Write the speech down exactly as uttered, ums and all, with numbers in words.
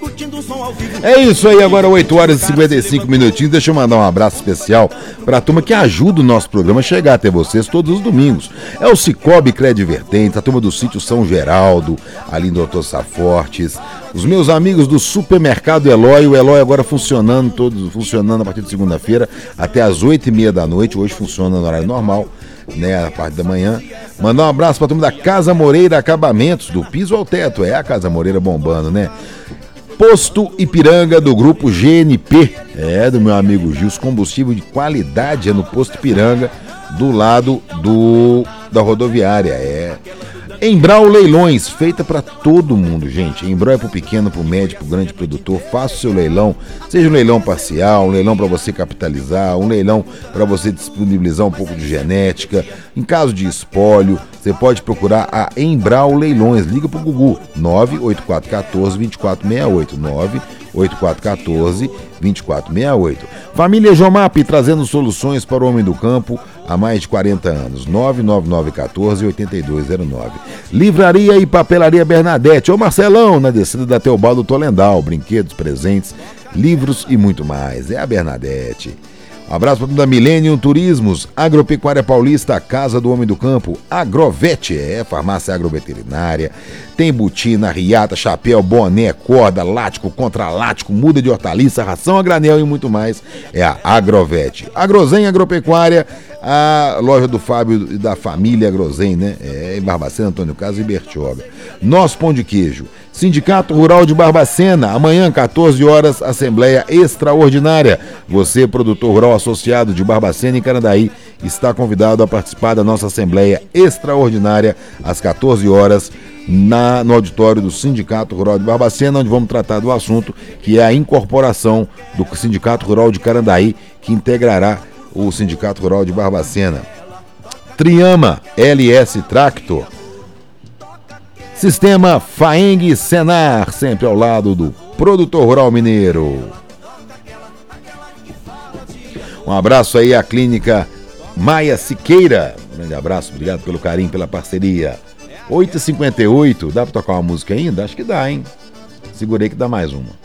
É isso aí, agora oito horas e cinquenta e cinco minutinhos. Deixa eu mandar um abraço especial para a turma que ajuda o nosso programa a chegar até vocês todos os domingos. É o Cicobi Credivertentes, a turma do sítio São Geraldo, ali no doutor Safortes, os meus amigos do supermercado Eloy, o Eloy agora funcionando, todos funcionando a partir de segunda-feira até as oito e meia da noite, hoje funciona no horário normal, né, a parte da manhã. Mandar um abraço para a turma da Casa Moreira Acabamentos, do piso ao teto, é a Casa Moreira bombando, né? Posto Ipiranga do grupo G N P, é do meu amigo Gils, combustível de qualidade é no Posto Ipiranga, do lado do da rodoviária, é. Embral Leilões, feita para todo mundo, gente. Embral é pro pequeno, pro médio, pro grande produtor. Faça o seu leilão, seja um leilão parcial, um leilão para você capitalizar, um leilão para você disponibilizar um pouco de genética. Em caso de espólio, você pode procurar a Embral Leilões. Liga pro Gugu, nove oito quatro um quatro, dois quatro seis oito, nove oito quatro um quatro, dois quatro seis oito. Família Jomap, trazendo soluções para o homem do campo há mais de quarenta anos, nove nove nove um quatro, oito dois zero nove. Livraria e Papelaria Bernadette, ô Marcelão, na descida da Teobaldo Tolendal, brinquedos, presentes, livros e muito mais, é a Bernadette. Um abraço para a Millennium Turismos, Agropecuária Paulista, Casa do Homem do Campo, Agrovete, é farmácia agroveterinária, tem botina, riata, chapéu, boné, corda, lático, contralático, muda de hortaliça, ração a granel e muito mais, é a Agrovete. Agrozen Agropecuária, a loja do Fábio e da família Agrozen, né? É em Barbacena, Antônio Carlos e Bertioga. Nosso Pão de Queijo, Sindicato Rural de Barbacena, amanhã, quatorze horas, Assembleia Extraordinária. Você, produtor rural associado de Barbacena e Canandaí, está convidado a participar da nossa Assembleia Extraordinária às quatorze horas, na, no auditório do Sindicato Rural de Barbacena, onde vamos tratar do assunto que é a incorporação do Sindicato Rural de Canandaí, que integrará o Sindicato Rural de Barbacena. Triama L S Tractor, Sistema Faeng Senar, sempre ao lado do produtor rural mineiro. Um abraço aí à Clínica Maia Siqueira. Um grande abraço, obrigado pelo carinho, pela parceria. oito e cinquenta e oito, dá pra tocar uma música ainda? Acho que dá, hein? Segurei que dá mais uma.